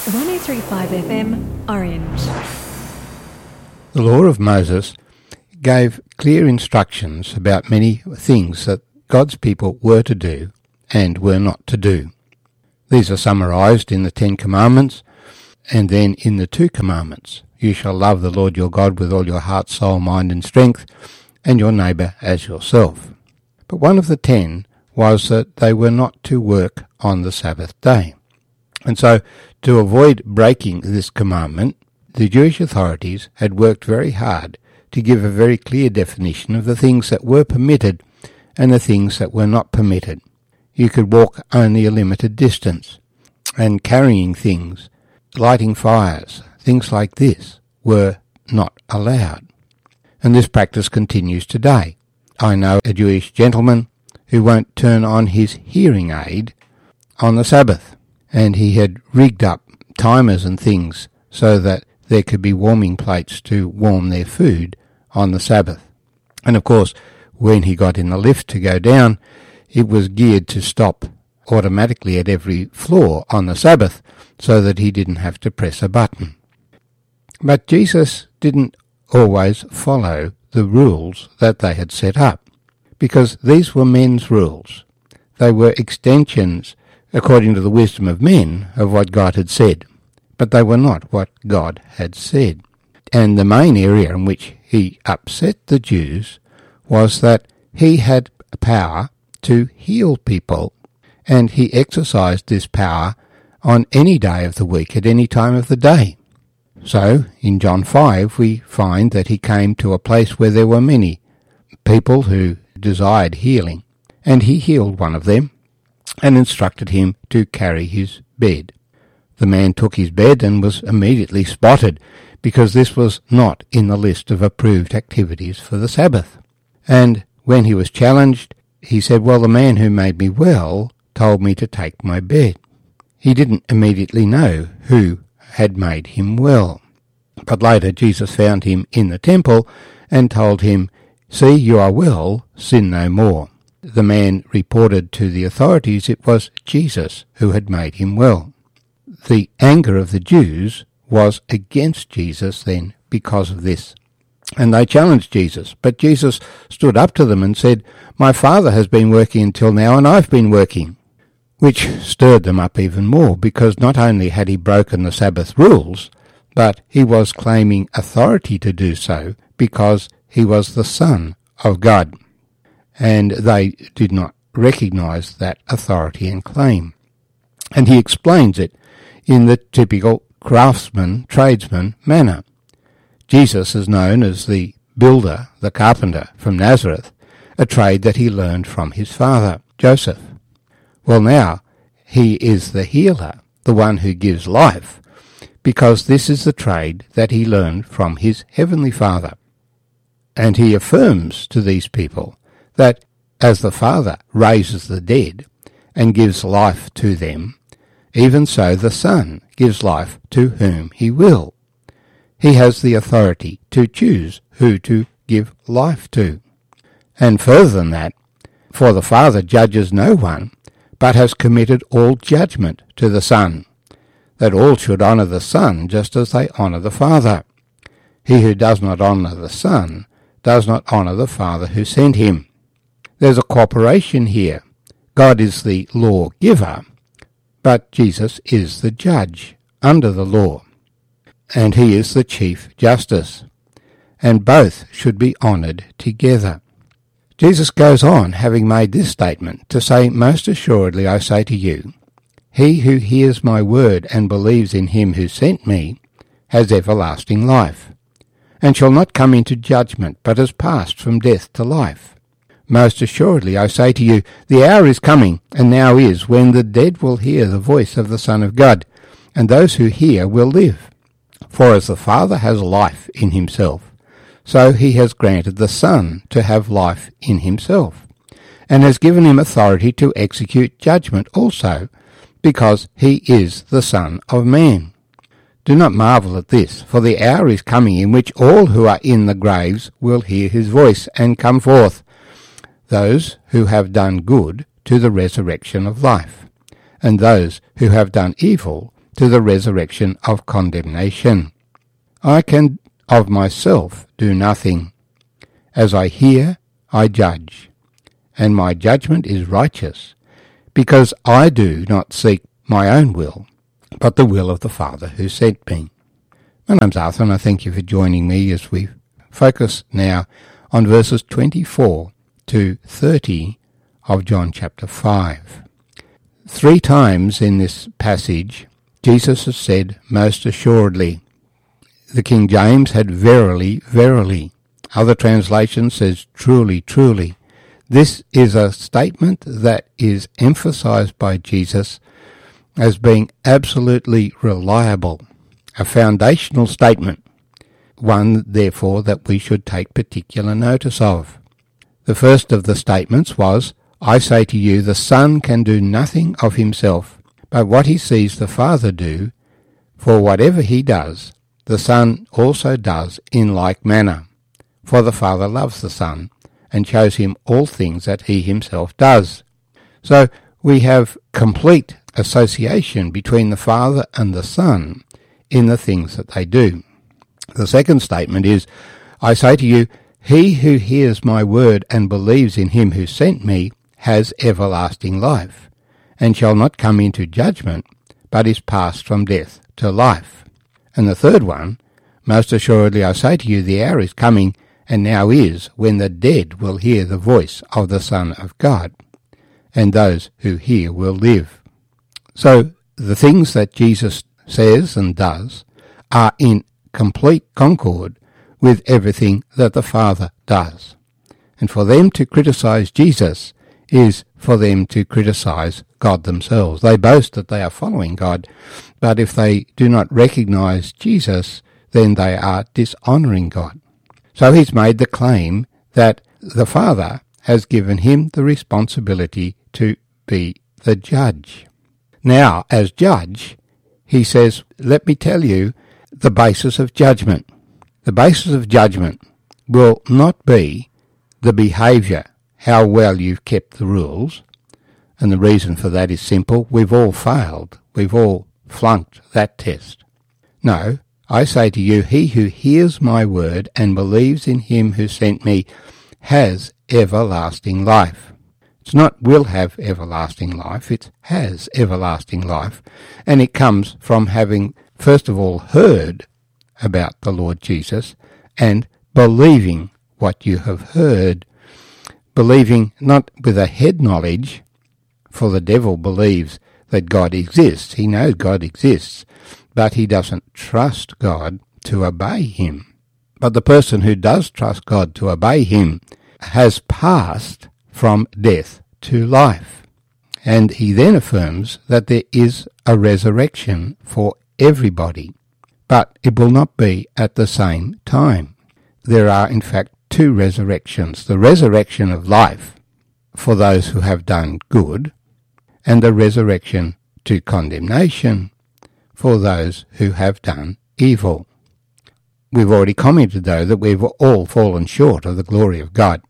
103.5 FM, Orange. The law of Moses gave clear instructions about many things that God's people were to do and were not to do. These are summarized in the 10 Commandments and then in the 2 Commandments. You shall love the Lord your God with all your heart, soul, mind and strength, and your neighbour as yourself. But one of the 10 was that they were not to work on the Sabbath day. And so, to avoid breaking this commandment, the Jewish authorities had worked very hard to give a very clear definition of the things that were permitted and the things that were not permitted. You could walk only a limited distance, and carrying things, lighting fires, things like this were not allowed. And this practice continues today. I know a Jewish gentleman who won't turn on his hearing aid on the Sabbath, and he had rigged up timers and things so that there could be warming plates to warm their food on the Sabbath. And of course, when he got in the lift to go down, it was geared to stop automatically at every floor on the Sabbath so that he didn't have to press a button. But Jesus didn't always follow the rules that they had set up, because these were men's rules. They were extensions, according to the wisdom of men, of what God had said, but they were not what God had said. And the main area in which he upset the Jews was that he had power to heal people, and he exercised this power on any day of the week, at any time of the day. So, in John 5, we find that he came to a place where there were many people who desired healing, and he healed one of them and instructed him to carry his bed. The man took his bed and was immediately spotted, because this was not in the list of approved activities for the Sabbath. And when he was challenged, he said, "Well, the man who made me well told me to take my bed." He didn't immediately know who had made him well. But later Jesus found him in the temple and told him, "See, you are well, sin no more." The man reported to the authorities it was Jesus who had made him well. The anger of the Jews was against Jesus then because of this. And they challenged Jesus, but Jesus stood up to them and said, "My Father has been working until now, and I've been working." Which stirred them up even more, because not only had he broken the Sabbath rules, but he was claiming authority to do so because he was the Son of God. And they did not recognize that authority and claim. And he explains it in the typical craftsman, tradesman manner. Jesus is known as the builder, the carpenter from Nazareth, a trade that he learned from his father, Joseph. Well, now he is the healer, the one who gives life, because this is the trade that he learned from his heavenly Father. And he affirms to these people that as the Father raises the dead and gives life to them, even so the Son gives life to whom he will. He has the authority to choose who to give life to. And further than that, for the Father judges no one, but has committed all judgment to the Son, that all should honour the Son just as they honour the Father. He who does not honour the Son does not honour the Father who sent him. There's a cooperation here. God is the lawgiver, but Jesus is the judge under the law, and he is the Chief Justice, and both should be honoured together. Jesus goes on, having made this statement, to say, "Most assuredly I say to you, he who hears my word and believes in him who sent me has everlasting life, and shall not come into judgment, but has passed from death to life. Most assuredly I say to you, the hour is coming, and now is, when the dead will hear the voice of the Son of God, and those who hear will live. For as the Father has life in himself, so he has granted the Son to have life in himself, and has given him authority to execute judgment also, because he is the Son of Man. Do not marvel at this, for the hour is coming in which all who are in the graves will hear his voice and come forth, those who have done good to the resurrection of life, and those who have done evil to the resurrection of condemnation. I can of myself do nothing. As I hear, I judge, and my judgment is righteous, because I do not seek my own will, but the will of the Father who sent me. My name's Arthur, and I thank you for joining me as we focus now on verses 24 to 30 of John chapter 5. 3 times in this passage, Jesus has said, most assuredly. The King James had verily, verily. Other translation says truly, truly. This is a statement that is emphasized by Jesus as being absolutely reliable, a foundational statement, one, therefore, that we should take particular notice of. The first of the statements was, I say to you, the Son can do nothing of himself, but what he sees the Father do, for whatever he does, the Son also does in like manner. For the Father loves the Son, and shows him all things that he himself does. So we have complete association between the Father and the Son in the things that they do. The second statement is, I say to you, he who hears my word and believes in him who sent me has everlasting life, and shall not come into judgment, but is passed from death to life. And the third one, most assuredly I say to you, the hour is coming, and now is, when the dead will hear the voice of the Son of God, and those who hear will live. So the things that Jesus says and does are in complete concord with everything that the Father does. And for them to criticize Jesus is for them to criticize God themselves. They boast that they are following God, but if they do not recognize Jesus, then they are dishonoring God. So he's made the claim that the Father has given him the responsibility to be the judge. Now, as judge, he says, let me tell you the basis of judgment. The basis of judgment will not be the behaviour, how well you've kept the rules, and the reason for that is simple. We've all failed. We've all flunked that test. No, I say to you, he who hears my word and believes in him who sent me has everlasting life. It's not will have everlasting life, it has everlasting life, and it comes from having, first of all, heard about the Lord Jesus and believing what you have heard. Believing not with a head knowledge, for the devil believes that God exists. He knows God exists, but he doesn't trust God to obey him. But the person who does trust God to obey him has passed from death to life. And he then affirms that there is a resurrection for everybody, but it will not be at the same time. There are, in fact, 2 resurrections, the resurrection of life for those who have done good, and the resurrection to condemnation for those who have done evil. We've already commented, though, that we've all fallen short of the glory of God.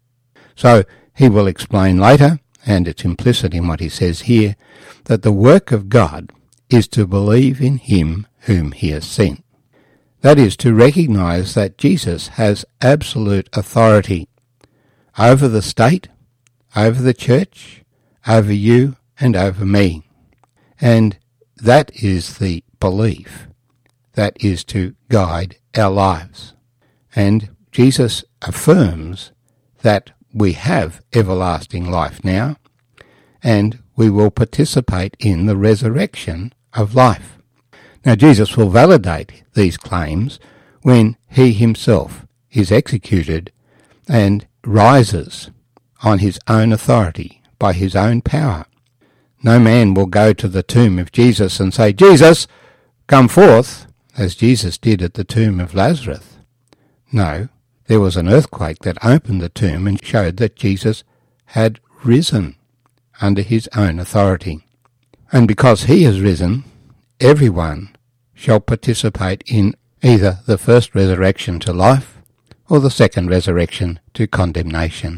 So he will explain later, and it's implicit in what he says here, that the work of God is to believe in him whom he has sent. That is, to recognize that Jesus has absolute authority over the state, over the church, over you, and over me. And that is the belief that is to guide our lives. And Jesus affirms that we have everlasting life now, and we will participate in the resurrection of life. Now, Jesus will validate these claims when he himself is executed and rises on his own authority by his own power. No man will go to the tomb of Jesus and say, Jesus, come forth, as Jesus did at the tomb of Lazarus. No, there was an earthquake that opened the tomb and showed that Jesus had risen under his own authority. And because he has risen, everyone shall participate in either the first resurrection to life or the second resurrection to condemnation.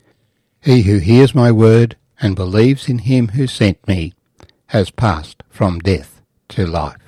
He who hears my word and believes in him who sent me has passed from death to life.